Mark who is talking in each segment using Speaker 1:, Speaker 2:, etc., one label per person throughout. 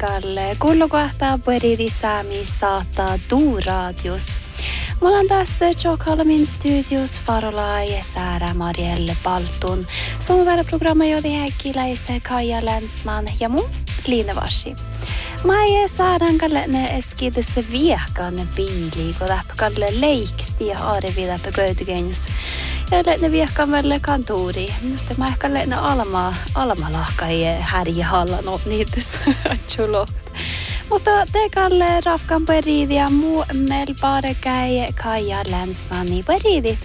Speaker 1: teekalle kullukohtaa pueridi saami saattaa tuuradius. Mulla on tässä Stockholmin studios Farola ja Saara Marielle Paltun. Suomalainen jodi häkkiläisen Kaija Länsman ja mun Line Vashi. Mä ei saadaan kallenne eskidessä viehkaan biili, kun läppäkalle leiksti ja arvi läppä köytykennys. Ja lenne viehkaan välillä kantuuri. Mutta mä ehkä lenne almalahka ja härjähallan on niitässä atsulot. Mutta teekalle rafkan periidi ja muu melpaare käy Kaija Länsmani periidit.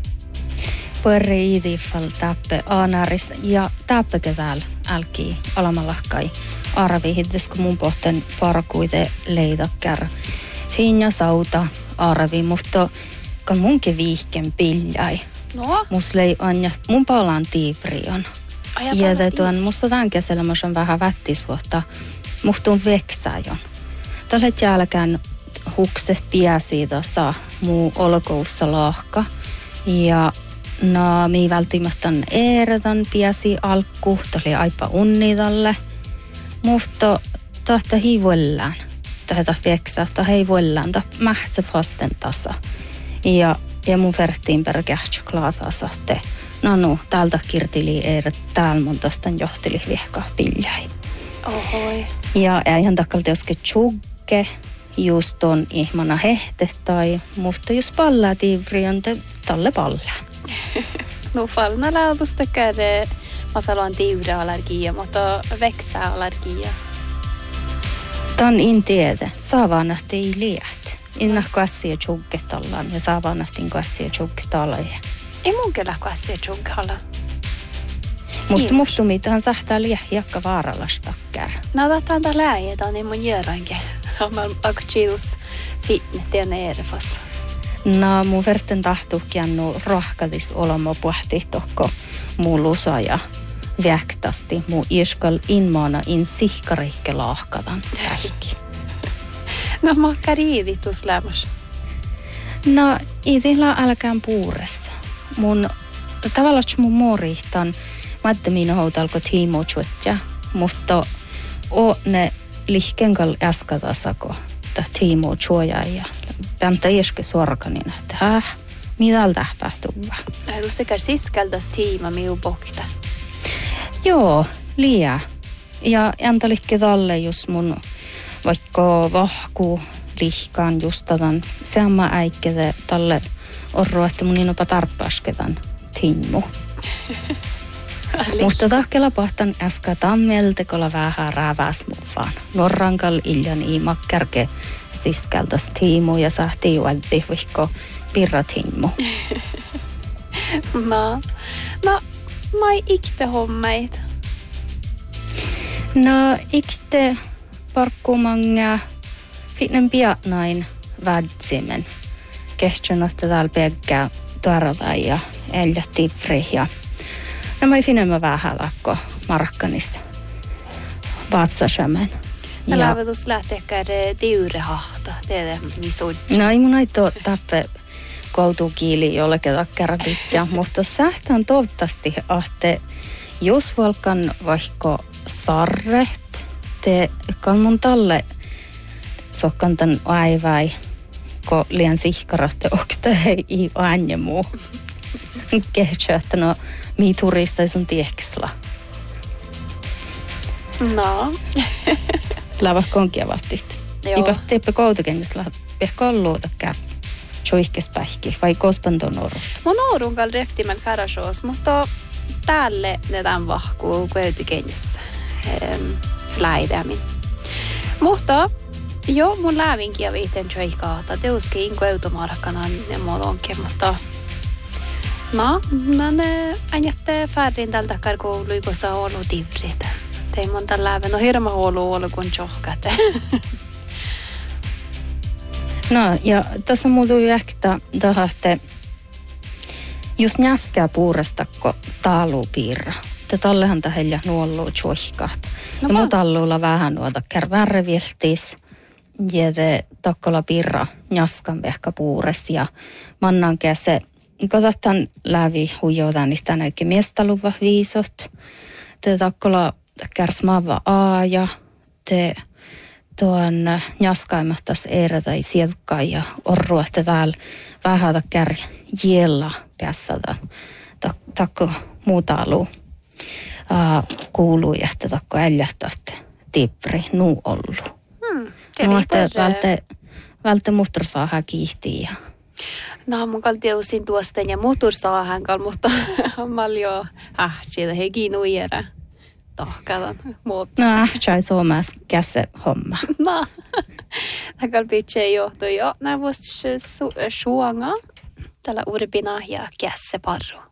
Speaker 2: Periidi fal tappe anaris ja tappe kevääl älki alamalahkai. Arvi hittis kun mun pohten parkuite leidakkär. Finja sauta arvi, mutta kan munkin viihken pilljai.
Speaker 1: No?
Speaker 2: Mus lei anja, mun palaan tiiprion. Ja tuon musta tämän kesällä mus on vähän vättisvuotta. Muhtuun veksaajon. Tällä jälkeen hukse piäsi tässä muu olkoussa lahka. Ja mi välttämättä eeretan piäsi alkku. Tämä oli aipa unnidalle. Mutta tahta hiivuellään. Tahta veksaa, tahta hiivuellään. Tahta mähtsä fasten tasa. Ja mun vertiin per kähtsä klaasassa. No, täältä kirtili eeret. Täällä mun tostan johteli viehkaa piljai.
Speaker 1: Ohoi.
Speaker 2: Ja eihän takkalti joskin tjugge, just on ihmana hehte tai mutta jos pallaa tiivrion te talle pallaa.
Speaker 1: No falna lautusta käde masaluan tiivriallergia, mutta veksää allergia.
Speaker 2: Tan in tiede, saavanahti ei liät. Innahko asia tjugge tallaan ja saavanahtin asia tjugge tallaan.
Speaker 1: Ei mun kyllä asia tjugge alla.
Speaker 2: Mutta muhtumitaan sähtää liähjakka vaaralaspakkär.
Speaker 1: No tätä on läjätä, niin mun jöränkin. Olen aktiivus fitnettien erfas.
Speaker 2: No mun verten tahtuukiannu rohkadis olema puhti tokko muu lusa ja väktasti muu iskal inmaana in sihkarikke lahkadan tähki.
Speaker 1: No makka riivitus lämmös.
Speaker 2: No itillä älkään puuressa. Tavallaan mun morihtan Mättä minä houtalko tiimo tjuotja, mutta ne lihkenkal äskatasako ta tiimo tjuoja ja päntä iske suorkanin, että mitä tähpähtuva.
Speaker 1: Du sekä siskeltäs tiima miu pokta.
Speaker 2: Joo, liiä. Ja antalikke talle jos mun vaikka vahku lihkaan justatan seamma äikkede talle orro, että mun inopa tarppasketan tiimo. Mutta tahkella pahtan äsken tammelta, kun vähän rääväs muffaan. Norrankal iljan iimakkärke siskältäs tiimu ja sahtii uudti vihko pirrat himmu.
Speaker 1: No, mä ikte hommeit.
Speaker 2: No, ikte parkkumanga fitnen piatnain vädzimen. Kehtsän, että täällä pekkää tuoravaa ja eljätti frihja. No mä finemme vähän lakko markkanissa vatsasämän.
Speaker 1: Ja lähtötus lähteekään tiurehahta, teille visu.
Speaker 2: No ei mun aito tappe koutukiili jollekin takkeratitja, mutta sähtään toivottavasti, että jos valkan vaikka sarret, te kan mun talle sokkan tän aiväi, kun liian sihkaratte okta ei ääne muu. Kehtsä, että no mii turistais on tieksla.
Speaker 1: No.
Speaker 2: Lävä konkia vahtit. Ipa teepä koutukennysla ehkä olluutakään tjoihkespähki vai kospanton orut.
Speaker 1: Mun orun kall reftimän karashoos, mutta täälle nedään vahkuu koutukennyssä läidämin. Mutta joo, mun lävinkin ja viihteen tjoihkaata. Teuskin koutumarkkanan ja mun onkin, mutta no, anjatte färrin tältä karkoului, kun saa ollut tivrit. Tei monta läven. No hirma ollut kun tjohkate.
Speaker 2: No, ja tässä muutuu jäktä tahte, just näskää puurestakko taalupiirra. Te tallehan tähellä nuolluu tjohkaat. No, ja muu talluulla vähän nuolta kärvärreviltis. Ja te takkola piirra näskan vehkä puures. Ja mannan käse katsotaan läpi huijotaan niistä näkyy miestaluva viisot. Te takkola kärsmaava aaja. Te tuon jaskaimahtas eirä tai sielkkaa ja orruohte täällä vähätä kär jiella päässä takko muuta aluu kuuluu jähtä takko äljähtästä tippri nuu ollu. Nuohte välte muhtorsaahan kiihtii.
Speaker 1: No mun kalti usin tuosten ja muhtorsaahan kal, mutta maljo siitä hekin uijera. Tohkadan.
Speaker 2: No, tjai suomas käse homma.
Speaker 1: No, takal pitse johtu jo. Nää vuosi suonga. Tällä urpina ja käse parru.